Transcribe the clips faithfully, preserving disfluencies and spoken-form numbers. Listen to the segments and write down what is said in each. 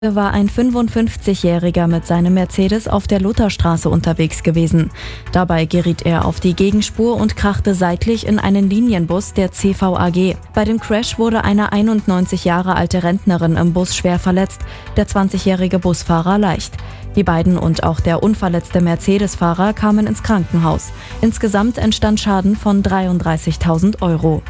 war ein fünfundfünfzigjähriger mit seinem Mercedes auf der Lutherstraße unterwegs gewesen. Dabei geriet er auf die Gegenspur und krachte seitlich in einen Linienbus der C V A G. Bei dem Crash wurde eine einundneunzig Jahre alte Rentnerin im Bus schwer verletzt, der zwanzigjährige Busfahrer leicht. Die beiden und auch der unverletzte Mercedes-Fahrer kamen ins Krankenhaus. Insgesamt entstand Schaden von dreiunddreißigtausend Euro.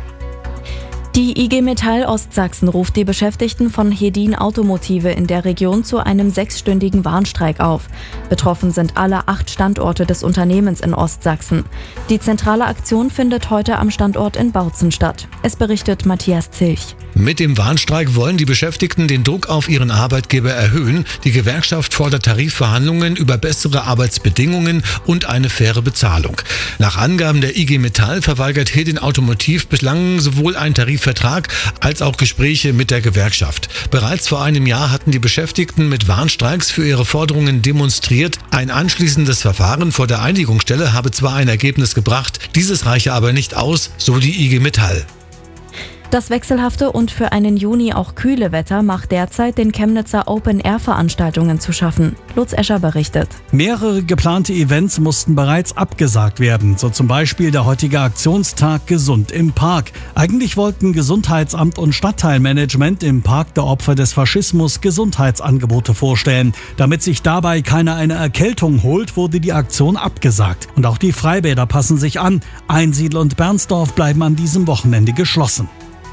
Die I G Metall Ostsachsen ruft die Beschäftigten von Hedin Automotive in der Region zu einem sechsstündigen Warnstreik auf. Betroffen sind alle acht Standorte des Unternehmens in Ostsachsen. Die zentrale Aktion findet heute am Standort in Bautzen statt. Es berichtet Matthias Zilch. Mit dem Warnstreik wollen die Beschäftigten den Druck auf ihren Arbeitgeber erhöhen. Die Gewerkschaft fordert Tarifverhandlungen über bessere Arbeitsbedingungen und eine faire Bezahlung. Nach Angaben der I G Metall verweigert Hedin Automotiv bislang sowohl einen Tarifvertrag als auch Gespräche mit der Gewerkschaft. Bereits vor einem Jahr hatten die Beschäftigten mit Warnstreiks für ihre Forderungen demonstriert. Ein anschließendes Verfahren vor der Einigungsstelle habe zwar ein Ergebnis gebracht, dieses reiche aber nicht aus, so die I G Metall. Das wechselhafte und für einen Juni auch kühle Wetter macht derzeit den Chemnitzer Open-Air-Veranstaltungen zu schaffen. Lutz Escher berichtet. Mehrere geplante Events mussten bereits abgesagt werden, so zum Beispiel der heutige Aktionstag Gesund im Park. Eigentlich wollten Gesundheitsamt und Stadtteilmanagement im Park der Opfer des Faschismus Gesundheitsangebote vorstellen. Damit sich dabei keiner eine Erkältung holt, wurde die Aktion abgesagt. Und auch die Freibäder passen sich an. Einsiedl und Bernsdorf bleiben an diesem Wochenende geschlossen.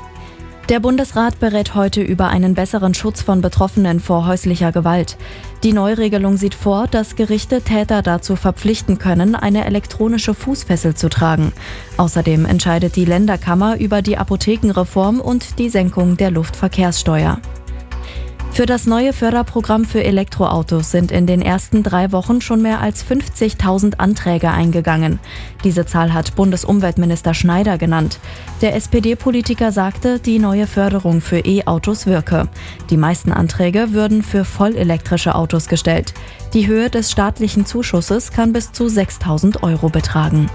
Der Bundesrat berät heute über einen besseren Schutz von Betroffenen vor häuslicher Gewalt. Die Neuregelung sieht vor, dass Gerichte Täter dazu verpflichten können, eine elektronische Fußfessel zu tragen. Außerdem entscheidet die Länderkammer über die Apothekenreform und die Senkung der Luftverkehrssteuer. Für das neue Förderprogramm für Elektroautos sind in den ersten drei Wochen schon mehr als fünfzigtausend Anträge eingegangen. Diese Zahl hat Bundesumweltminister Schneider genannt. Der S P D-Politiker sagte, die neue Förderung für E-Autos wirke. Die meisten Anträge würden für vollelektrische Autos gestellt. Die Höhe des staatlichen Zuschusses kann bis zu sechstausend Euro betragen.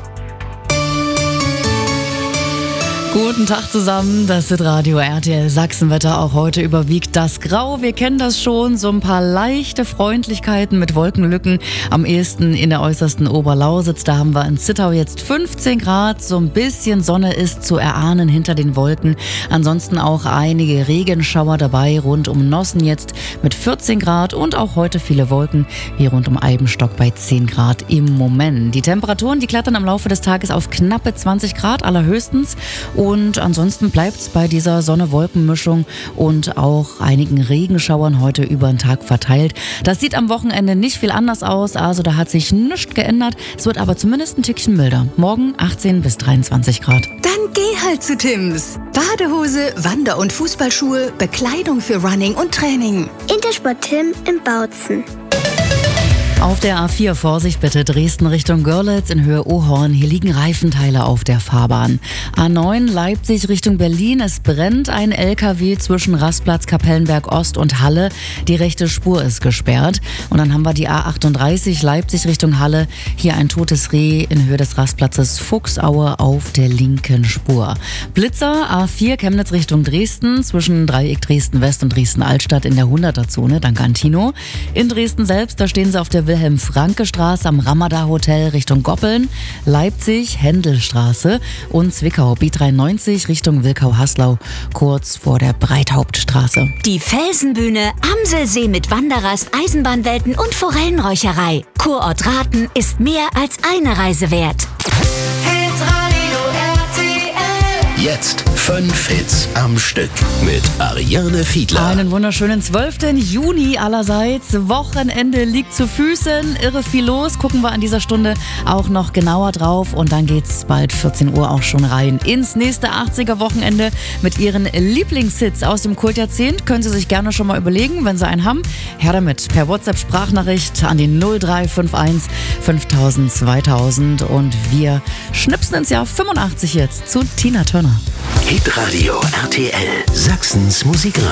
Guten Tag zusammen, das ist Radio R T L Sachsenwetter. Auch heute überwiegt das Grau. Wir kennen das schon, so ein paar leichte Freundlichkeiten mit Wolkenlücken. Am ehesten in der äußersten Oberlausitz, da haben wir in Zittau jetzt fünfzehn Grad. So ein bisschen Sonne ist zu erahnen hinter den Wolken. Ansonsten auch einige Regenschauer dabei rund um Nossen jetzt mit vierzehn Grad und auch heute viele Wolken, wie rund um Eibenstock bei zehn Grad im Moment. Die Temperaturen, die klettern im Laufe des Tages auf knappe zwanzig Grad allerhöchstens. Und ansonsten bleibt es bei dieser Sonne-Wolken-Mischung und auch einigen Regenschauern heute über den Tag verteilt. Das sieht am Wochenende nicht viel anders aus, also da hat sich nichts geändert. Es wird aber zumindest ein Tickchen milder. Morgen achtzehn bis dreiundzwanzig Grad. Dann geh halt zu Timms. Badehose, Wander- und Fußballschuhe, Bekleidung für Running und Training. Intersport Tim in Bautzen. Auf der A vier Vorsicht bitte, Dresden Richtung Görlitz in Höhe Ohorn. Hier liegen Reifenteile auf der Fahrbahn. A neun Leipzig Richtung Berlin. Es brennt ein L K W zwischen Rastplatz Kapellenberg Ost und Halle. Die rechte Spur ist gesperrt. Und dann haben wir die A achtunddreißig Leipzig Richtung Halle. Hier ein totes Reh in Höhe des Rastplatzes Fuchsaue auf der linken Spur. Blitzer A vier Chemnitz Richtung Dresden zwischen Dreieck Dresden West und Dresden Altstadt in der hunderter-Zone. Dank an Tino. In Dresden selbst, da stehen sie auf der Wilhelm-Franke-Straße am Ramada-Hotel Richtung Goppeln, Leipzig, Händelstraße und Zwickau, B dreiundneunzig Richtung Wilkau-Haslau, kurz vor der Breithauptstraße. Die Felsenbühne, Amselsee mit Wanderrast, Eisenbahnwelten und Forellenräucherei. Kurort Rathen ist mehr als eine Reise wert. Jetzt fünf Hits am Stück mit Ariane Fiedler. Einen wunderschönen zwölften Juni allerseits. Wochenende liegt zu Füßen. Irre viel los. Gucken wir an dieser Stunde auch noch genauer drauf. Und dann geht's bald vierzehn Uhr auch schon rein ins nächste achtziger-Wochenende mit Ihren Lieblingshits aus dem Kultjahrzehnt. Können Sie sich gerne schon mal überlegen, wenn Sie einen haben. Her damit. Per WhatsApp-Sprachnachricht an die null drei fünf eins fünftausend zweitausend. Und wir schnipsen ins Jahr fünfundachtzig jetzt zu Tina Turner. Hitradio R T L, Sachsens Musikradio.